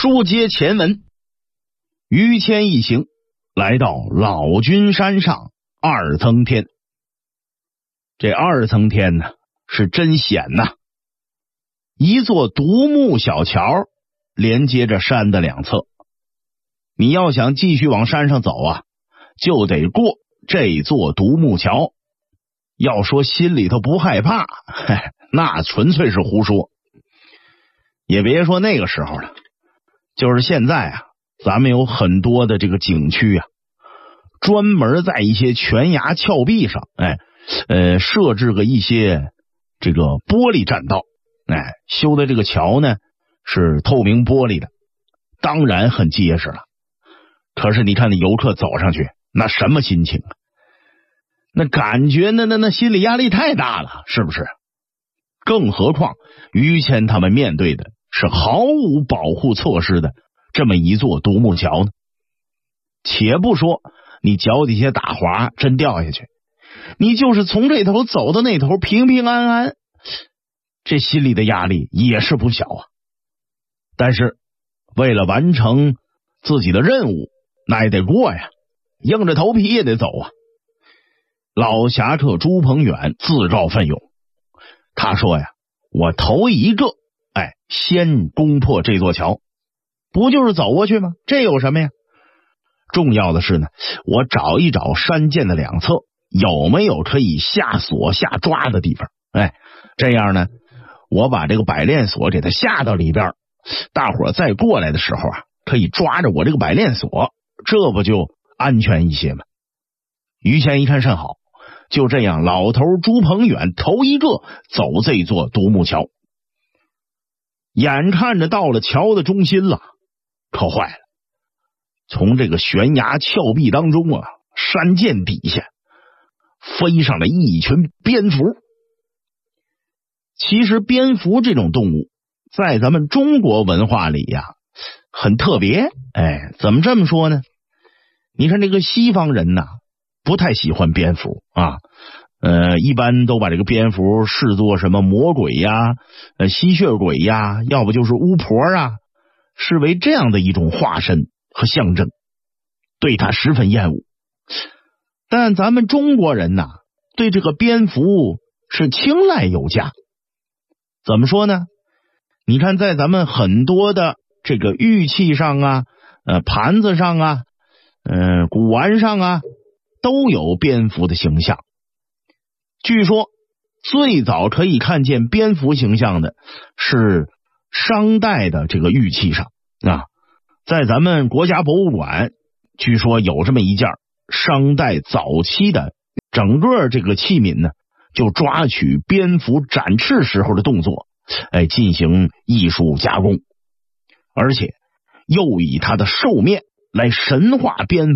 书接前文，于谦一行来到老君山上二层天。这二层天呢，是真险呐！一座独木小桥连接着山的两侧，你要想继续往山上走啊，就得过这座独木桥。要说心里头不害怕，那纯粹是胡说。也别说那个时候了，就是现在啊，咱们有很多的这个景区啊，专门在一些悬崖峭壁上，设置个一些这个玻璃栈道，修的这个桥呢是透明玻璃的，当然很结实了。可是你看那游客走上去，那什么心情啊？那感觉那心理压力太大了，是不是？更何况于谦他们面对的是毫无保护措施的这么一座独木桥呢。且不说你脚底下打滑真掉下去，你就是从这头走到那头平平安安，这心里的压力也是不小啊。但是为了完成自己的任务，那也得过呀，硬着头皮也得走啊。老侠客朱鹏远自告奋勇，他说呀，我头一个先攻破这座桥，不就是走过去吗？这有什么呀？重要的是呢，我找一找山涧的两侧有没有可以下锁下抓的地方，这样呢，我把这个百炼锁给它下到里边，大伙再过来的时候啊，可以抓着我这个百炼锁，这不就安全一些吗？于谦一看甚好，就这样，老头朱鹏远头一个走这座独木桥。眼看着到了桥的中心了，可坏了，从这个悬崖峭壁当中啊，山涧底下飞上了一群蝙蝠。其实蝙蝠这种动物在咱们中国文化里呀很特别。怎么这么说呢？你看这个西方人呐，不太喜欢蝙蝠啊，一般都把这个蝙蝠视作什么魔鬼呀、吸血鬼呀，要不就是巫婆啊，视为这样的一种化身和象征，对它十分厌恶。但咱们中国人呐，对这个蝙蝠是青睐有加。怎么说呢？你看在咱们很多的这个玉器上啊、盘子上啊、古玩上啊，都有蝙蝠的形象。据说最早可以看见蝙蝠形象的是商代的这个玉器上啊，在咱们国家博物馆据说有这么一件商代早期的整个这个器皿呢，就抓取蝙蝠展翅时候的动作进行艺术加工，而且又以它的兽面来神化蝙蝠